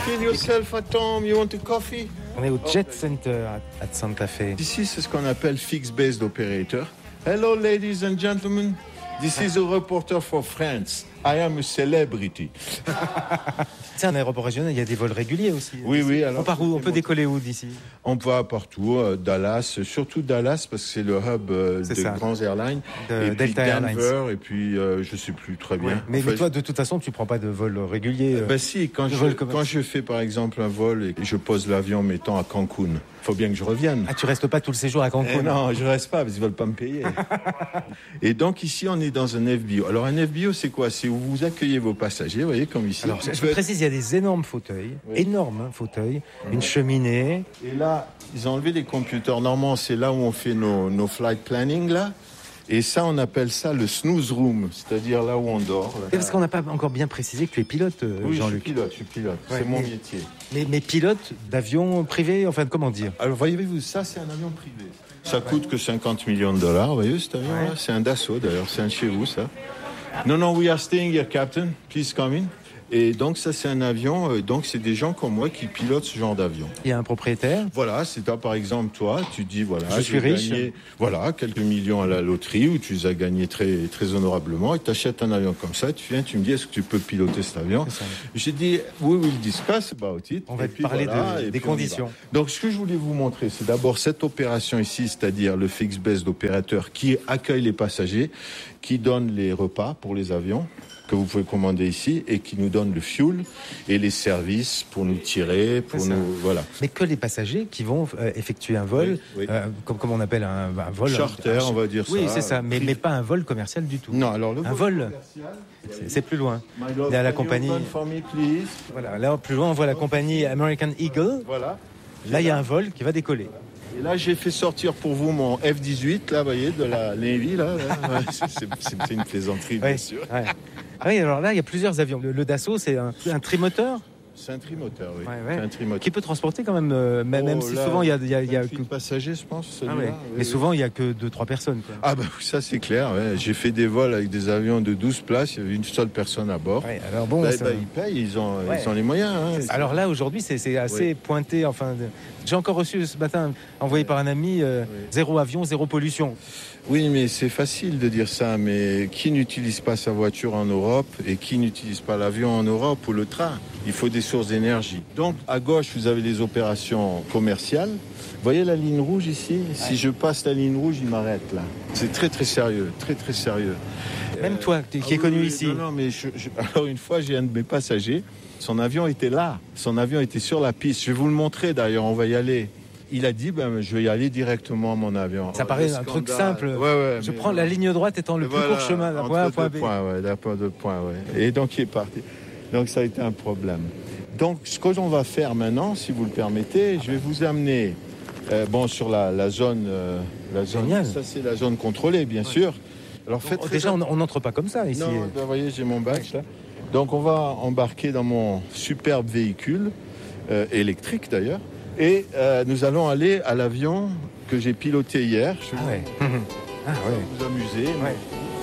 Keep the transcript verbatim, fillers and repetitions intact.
Feel yourself at home. You want a coffee? On est au Jet Center à Santa Fe. Ici, c'est ce qu'on appelle Fixed-Based Operator. Hello, ladies and gentlemen. This is a reporter for France. I am a celebrity. C'est un aéroport régional, il y a des vols réguliers aussi. Oui, oui. Alors, on part où? On peut décoller où d'ici? On va partout, euh, Dallas, surtout Dallas parce que c'est le hub euh, de ça. grands airlines. De et Delta puis Airlines. Denver, et puis euh, je sais plus très bien. Ouais. Mais, enfin, mais toi, de toute façon, tu prends pas de vol régulier. Euh, bah si, quand je, quand je fais par exemple un vol et que je pose l'avion, mettons à Cancun, faut bien que je revienne. Ah, tu restes pas tout le séjour à Cancun? Eh non, je reste pas parce qu'ils veulent pas me payer. Et donc ici, on est dans un F B O. Alors un F B O, c'est quoi? C'est où vous accueillez vos passagers, vous voyez, comme ici. Alors, je, je précise, il y a des énormes fauteuils, oui. énormes hein, fauteuils, mmh. une cheminée. Et là, ils ont enlevé les computers. Normalement, c'est là où on fait nos, nos flight planning, là. Et ça, on appelle ça le snooze room, c'est-à-dire là où on dort. Là. Et parce qu'on n'a pas encore bien précisé que tu es pilote, euh, oui, Jean-Luc. je suis pilote, je suis pilote. Ouais, c'est mon mais, métier. Mais, mais pilote d'avion privé, enfin, comment dire? Alors, voyez-vous, ça, c'est un avion privé. Ça coûte que cinquante millions de dollars, vous voyez, cet avion-là. Ouais. C'est un Dassault, d'ailleurs, c'est un de chez vous, ça. Non, non, we are staying here, Captain. Please come in. Et donc, ça, c'est un avion. Euh, donc, c'est des gens comme moi qui pilotent ce genre d'avion. Il y a un propriétaire. Voilà, c'est toi, par exemple, toi, tu dis, voilà, je suis riche. Gagné, voilà, quelques millions à la loterie où tu les as gagnés très, très honorablement et tu achètes un avion comme ça. Tu viens, tu me dis, est-ce que tu peux piloter cet avion? J'ai dit, we will discuss about it. On va te parler voilà, de, des conditions. Donc, ce que je voulais vous montrer, c'est d'abord cette opération ici, c'est-à-dire le fixed-based opérateur qui accueille les passagers, qui donne les repas pour les avions que vous pouvez commander ici et qui nous donne le fuel et les services pour nous tirer, pour nous voilà. Mais que les passagers qui vont euh, effectuer un vol, oui, oui. Euh, comme, comme on appelle un, un vol charter, un, on va dire oui, ça. Oui, c'est ça, mais, mais pas un vol commercial du tout. Non, alors le un vol, c'est, c'est plus loin. Il y a la compagnie. Me, voilà, là plus loin on voit la compagnie American Eagle. Voilà. Là il y a un vol qui va décoller. Et là, j'ai fait sortir pour vous mon F dix-huit, là, vous voyez, de la Navy, là. là. Ouais, c'est, c'est, c'est une plaisanterie, bien ouais, sûr. Ouais. Ah oui, alors là, il y a plusieurs avions. Le, le Dassault, c'est un, un trimoteur. C'est un trimoteur, oui. Ouais, ouais. C'est un trimoteur. Qui peut transporter quand même, euh, même, oh, même si là, souvent il y a, il y a, il y a que passagers, je pense. Ah, ouais. Oui, mais oui. souvent il y a que deux, trois personnes. Quoi. Ah bah ça c'est clair. Ouais. J'ai fait des vols avec des avions de douze places. Il y avait une seule personne à bord. Ouais, alors bon, bah, ça... bah, ils payent, ils ont, ouais. ils ont les moyens. Hein. Alors là aujourd'hui c'est, c'est assez oui. pointé. Enfin, de... j'ai encore reçu ce matin, envoyé ouais. par un ami, euh, oui. zéro avion, zéro pollution. Oui, mais c'est facile de dire ça. Mais qui n'utilise pas sa voiture en Europe et qui n'utilise pas l'avion en Europe ou le train? Il faut des sources d'énergie. Donc, à gauche, vous avez les opérations commerciales. Vous voyez la ligne rouge ici? Ouais. Si je passe la ligne rouge, il m'arrête là. C'est très, très sérieux. Très, très sérieux. Même euh, toi, qui ah, est connu oui, ici. Non, non, mais je, je... alors une fois, j'ai un de mes passagers. Son avion était là. Son avion était sur la piste. Je vais vous le montrer d'ailleurs. On va y aller. Il a dit, ben, je vais y aller directement à mon avion. Ça oh, paraît un truc simple. Ouais, ouais, je prends non. la ligne droite étant le voilà, plus court chemin d'un point A à point B. Points, ouais, d'un point de point, ouais. Et donc, il est parti. Donc, ça a été un problème. Donc, ce que l'on va faire maintenant, si vous le permettez, je vais vous amener euh, bon, sur la, la zone... Euh, la zone Génial. Ça, c'est la zone contrôlée, bien ouais. sûr. Alors, faites bon, déjà, on n'entre pas comme ça, ici. Non, ben, vous voyez, j'ai mon badge, là. Donc, on va embarquer dans mon superbe véhicule, euh, électrique, d'ailleurs. Et euh, nous allons aller à l'avion que j'ai piloté hier. Je ah ouais. vais ah ouais. vous amuser. Ouais.